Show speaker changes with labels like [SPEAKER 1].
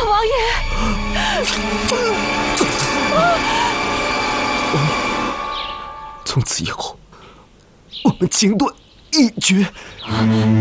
[SPEAKER 1] 王爷，
[SPEAKER 2] 王爷，从此以后，我们情断义绝。